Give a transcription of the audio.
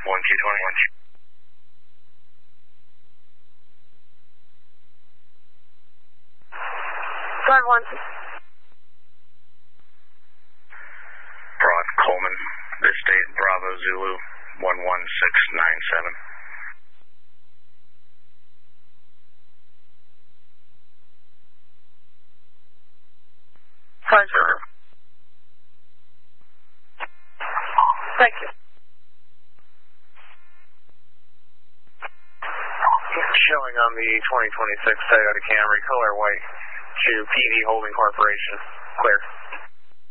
1Q21. Drive 1. Broad Coleman, this state Bravo Zulu 11697. Fine, sir. Thank you. Showing on the 2026 Toyota Camry, color white, to PV Holding Corporation. Clear.